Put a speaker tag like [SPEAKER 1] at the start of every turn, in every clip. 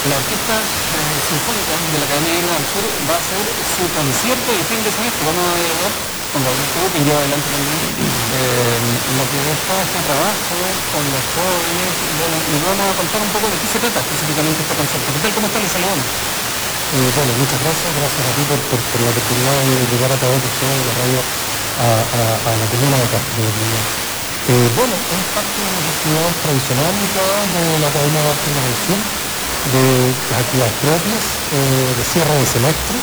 [SPEAKER 1] La Orquesta Sinfónica de la Academia de Isla del Sur va a hacer su concierto de fin de semestre. Vamos a ver con Gabriel Cruz, que lleva adelante también lo que es todo este trabajo con los jóvenes. Bueno, y vamos a contar un poco de qué se trata específicamente este concierto. ¿Qué tal? ¿Cómo está? Les saludamos.
[SPEAKER 2] Bueno, muchas gracias, gracias a ti por la oportunidad de llegar a través de ustedes de la radio a la comuna de Castro. Bueno, es parte de las actividades tradicionales de la Academia de Arte del Sur, de las actividades propias, de cierre de semestre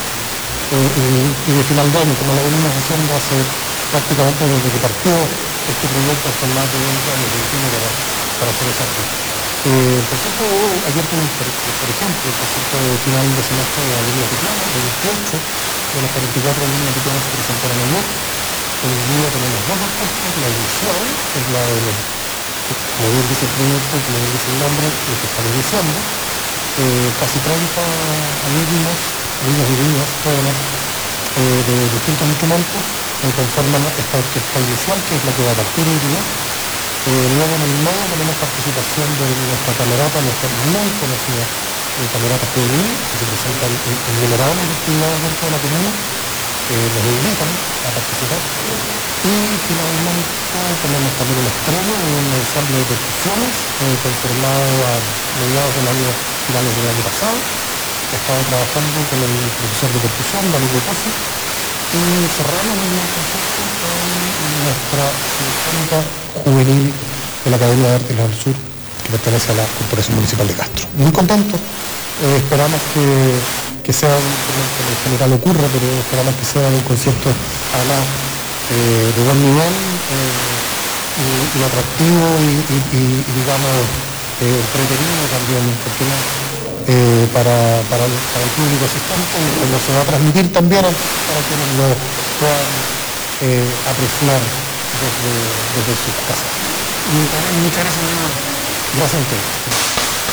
[SPEAKER 2] y de final de año, como lo venimos haciendo hace prácticamente desde que partió este proyecto hace más de 20 años, 21 para hacer exacto. Por ejemplo, ayer tuvimos, por ejemplo, el concierto de final de semestre de alumnos de piano, de 18 de los 44 alumnos de piano que se presentaron ayer. Hoy día tenemos dos orquestas, la inicial, que es la de los, como bien dice el proyecto, como bien dice el nombre, los que están iniciando, casi 30 alumnos, niños y niñas jóvenes de distintos instrumentos conforman esta orquesta inicial, que es la que va a partir hoy día. Luego en el medio tenemos participación de nuestra camerata, nuestra muy conocida camerata juvenil, que se presenta en innumerables actividades dentro de la comuna. Nos invitan a participar. Y finalmente tenemos también un estreno de un ensamble de percusiones conformado a mediados del año, finales del año pasado. He estado trabajando con el profesor de percusión, David Bocosi, y cerramos el concierto con nuestra sinfónica juvenil de la Academia de Artes del Sur, que pertenece a la Corporación Municipal de Castro. Muy contentos, esperamos que sea, como en general ocurre, pero esperamos que sea un concierto además de buen nivel y atractivo y digamos entretenido también, porque no, para el público asistente, como se va a transmitir también para quienes lo puedan apreciar desde sus casas.
[SPEAKER 1] Muchas gracias, mi hermano.
[SPEAKER 2] Gracias a ustedes.